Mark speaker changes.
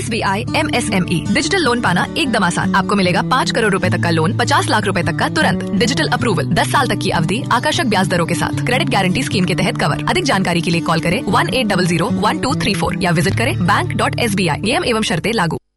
Speaker 1: SBI MSME digital loan पाना एकदम आसान। आपको मिलेगा 5 करोड़ रुपए तक का लोन 50 लाख रुपए तक का तुरंत। डिजिटल अप्रूवल 10 साल तक की अवधि, आकर्षक ब्याज दरों के साथ। क्रेडिट गारंटी स्कीम के तहत कवर। अधिक जानकारी के लिए कॉल करें 1800 1234 या विजिट करें bank.sbi। नियम एवं शर्तें लागू।